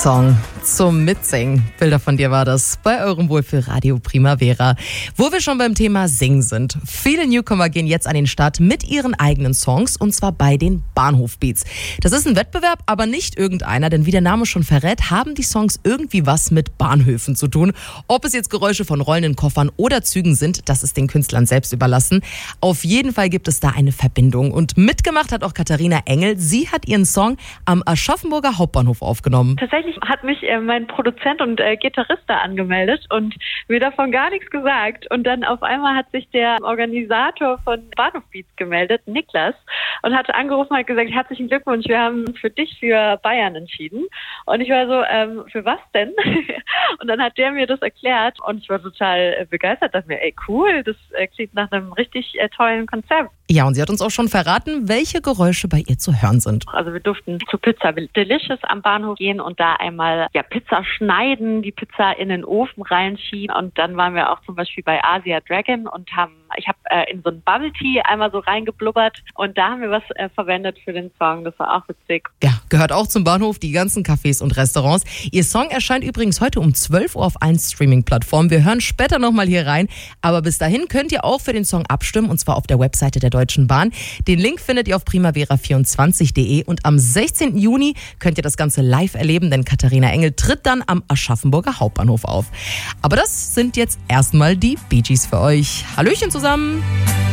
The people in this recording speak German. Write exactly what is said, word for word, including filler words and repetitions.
Song zum Mitsingen. Bilder von dir war das bei eurem Wohl für Radio Primavera. Wo wir schon beim Thema Singen sind. Viele Newcomer gehen jetzt an den Start mit ihren eigenen Songs und zwar bei den Bahnhofbeats. Das ist ein Wettbewerb, aber nicht irgendeiner, denn wie der Name schon verrät, haben die Songs irgendwie was mit Bahnhöfen zu tun. Ob es jetzt Geräusche von rollenden Koffern oder Zügen sind, das ist den Künstlern selbst überlassen. Auf jeden Fall gibt es da eine Verbindung und mitgemacht hat auch Katharina Engel. Sie hat ihren Song am Aschaffenburger Hauptbahnhof aufgenommen. Tatsächlich hat mich äh, mein Produzent und äh, Gitarrist da angemeldet und mir davon gar nichts gesagt. Und dann auf einmal hat sich der Organisator von Bahnhofbeats gemeldet, Niklas, und hat angerufen und hat gesagt, herzlichen Glückwunsch, wir haben uns für dich für Bayern entschieden. Und ich war so, ähm, für was denn? Und dann hat der mir das erklärt und ich war total äh, begeistert, dachte mir, ey cool, das äh, klingt nach einem richtig äh, tollen Konzept. Ja, und sie hat uns auch schon verraten, welche Geräusche bei ihr zu hören sind. Also wir durften zu Pizza Delicious am Bahnhof gehen und da einmal ja, Pizza schneiden, die Pizza in den Ofen reinschieben und dann waren wir auch zum Beispiel bei Asia Dragon und haben, ich habe äh, in so ein Bubble Tea einmal so reingeblubbert und da haben wir was äh, verwendet für den Song, das war auch witzig. Ja, gehört auch zum Bahnhof, die ganzen Cafés und Restaurants. Ihr Song erscheint übrigens heute um zwölf Uhr auf allen Streaming-Plattformen. Wir hören später nochmal hier rein, aber bis dahin könnt ihr auch für den Song abstimmen und zwar auf der Webseite der Deutschen Bahn. Den Link findet ihr auf primavera vierundzwanzig punkt de und am sechzehnten Juni könnt ihr das Ganze live erleben, denn Katharina Engel tritt dann am Aschaffenburger Hauptbahnhof auf. Aber das sind jetzt erstmal die Bee Gees für euch. Hallöchen zusammen!